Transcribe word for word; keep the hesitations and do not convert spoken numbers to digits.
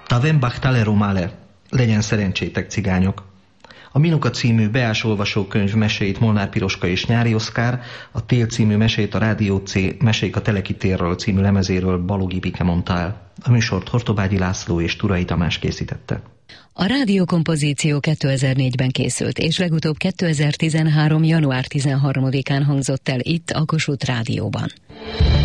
Tavem Bachtalero Male, legyen szerencsétek cigányok. A Minuka című beás-olvasókönyv meséit Molnár Piroska és Nyári Oszkár, a Tél című mesét a Rádió C Mesék a Teleki térről című lemezéről Balogh Ibike mondta el. A műsort Hortobágyi László és Turai Tamás készítette. A rádiókompozíció kétezer-négyben készült, és legutóbb kétezer-tizenhárom. január tizenharmadikán hangzott el itt a Kossuth Rádióban.